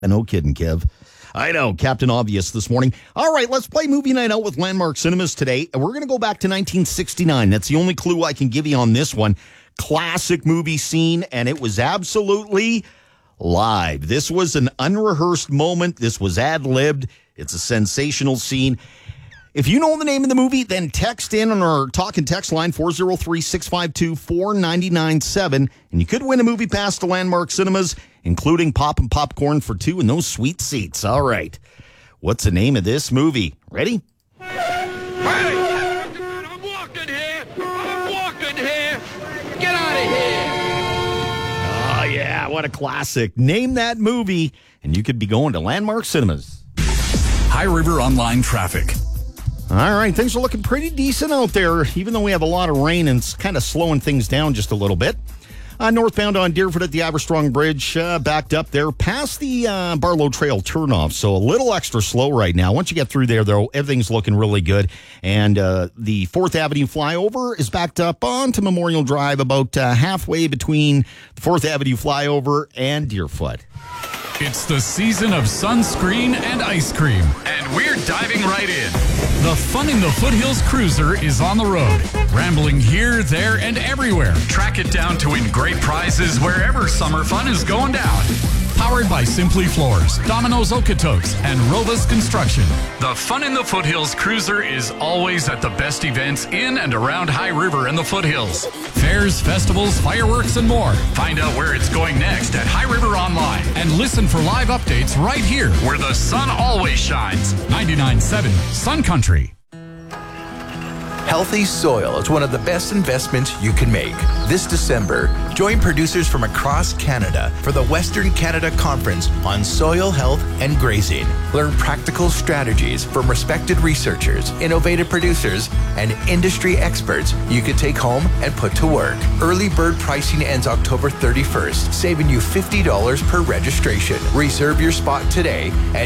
No kidding, Kev. I know, Captain Obvious this morning. All right, let's play Movie Night Out with Landmark Cinemas today. We're going to go back to 1969. That's the only clue I can give you on this one. Classic movie scene, and it was absolutely live. This was an unrehearsed moment. This was ad-libbed. It's a sensational scene. If you know the name of the movie, then text in on our talk and text line 403-652-4997, and you could win a movie pass to Landmark Cinemas, including pop and popcorn for two and those sweet seats. All right. What's the name of this movie? Ready? Hey! I'm walking here! Get out of here! Oh, yeah. What a classic. Name that movie, and you could be going to Landmark Cinemas. High River Online traffic. All right, things are looking pretty decent out there, even though we have a lot of rain and it's kind of slowing things down just a little bit. Northbound on Deerfoot at the Aberstrong Bridge, backed up there past the Barlow Trail turnoff, so a little extra slow right now. Once you get through there, though, everything's looking really good. And the 4th Avenue flyover is backed up onto Memorial Drive about halfway between the 4th Avenue flyover and Deerfoot. It's the season of sunscreen and ice cream, and we're diving right in. The Fun in the Foothills Cruiser is on the road, rambling here, there, and everywhere. Track it down to win great prizes wherever summer fun is going down. Powered by Simply Floors, Domino's Okotoks, and Rovas Construction. The Fun in the Foothills Cruiser is always at the best events in and around High River and the Foothills. Fairs, festivals, fireworks, and more. Find out where it's going next at High River Online and listen for live updates right here where the sun always shines. 99.7 Sun Country. Healthy soil is one of the best investments you can make. This December, join producers from across Canada for the Western Canada Conference on Soil Health and Grazing. Learn practical strategies from respected researchers, innovative producers, and industry experts you can take home and put to work. Early bird pricing ends October 31st, saving you $50 per registration. Reserve your spot today at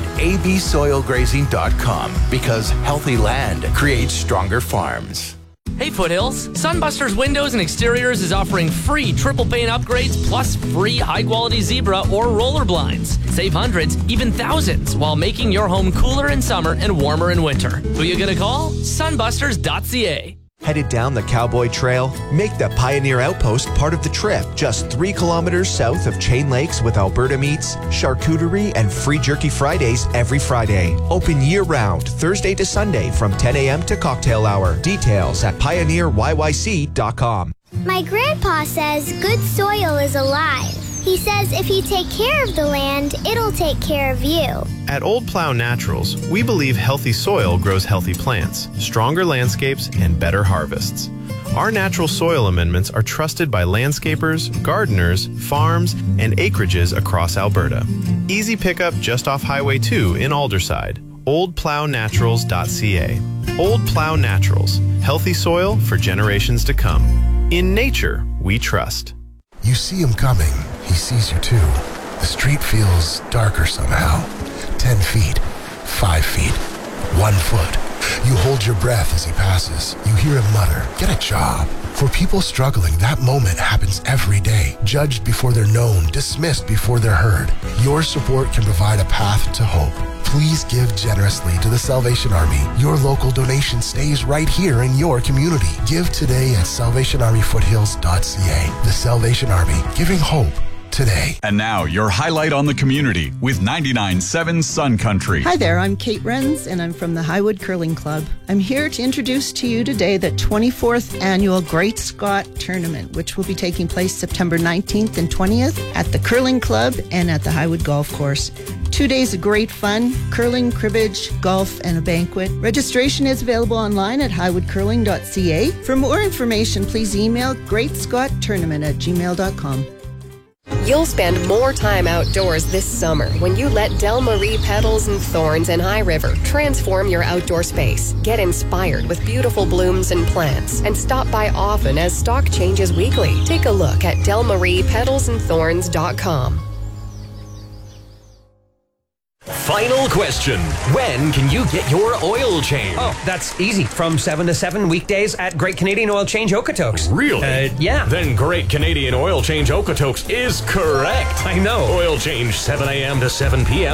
absoilgrazing.com because healthy land creates stronger farms. Hey Foothills, Sunbusters Windows and Exteriors is offering free triple pane upgrades plus free high-quality zebra or roller blinds. Save hundreds, even thousands, while making your home cooler in summer and warmer in winter. Who you gonna call? Sunbusters.ca. Headed down the Cowboy Trail? Make the Pioneer Outpost part of the trip. Just 3 kilometers south of Chain Lakes with Alberta meats, charcuterie, and free jerky Fridays every Friday. Open year-round, Thursday to Sunday from 10 a.m. to cocktail hour. Details at pioneeryyc.com. My grandpa says good soil is alive. He says if you take care of the land, it'll take care of you. At Old Plow Naturals, we believe healthy soil grows healthy plants, stronger landscapes, and better harvests. Our natural soil amendments are trusted by landscapers, gardeners, farms, and acreages across Alberta. Easy pickup just off Highway 2 in Aldersyde. oldplownaturals.ca. Old Plow Naturals. Healthy soil for generations to come. In nature, we trust. You see him coming. He sees you too. The street feels darker somehow. 10 feet, 5 feet, 1 foot. You hold your breath as he passes. You hear him mutter, "Get a job." For people struggling, that moment happens every day. Judged before they're known, dismissed before they're heard. Your support can provide a path to hope. Please give generously to the Salvation Army. Your local donation stays right here in your community. Give today at salvationarmyfoothills.ca. The Salvation Army, giving hope today. And now, your highlight on the community with 99.7 Sun Country. Hi there, I'm Kate Renz, and I'm from the Highwood Curling Club. I'm here to introduce to you today the 24th Annual Great Scott Tournament, which will be taking place September 19th and 20th at the Curling Club and at the Highwood Golf Course. 2 days of great fun, curling, cribbage, golf, and a banquet. Registration is available online at highwoodcurling.ca. For more information, please email greatscotttournament@gmail.com. You'll spend more time outdoors this summer when you let Del Marie Petals and Thorns in High River transform your outdoor space. Get inspired with beautiful blooms and plants and stop by often as stock changes weekly. Take a look at delmariepetalsandthorns.com. Final question. When can you get your oil change? Oh, that's easy. From 7 to 7 weekdays at Great Canadian Oil Change Okotoks. Really? Yeah. Then Great Canadian Oil Change Okotoks is correct. I know. Oil change 7 a.m. to 7 p.m.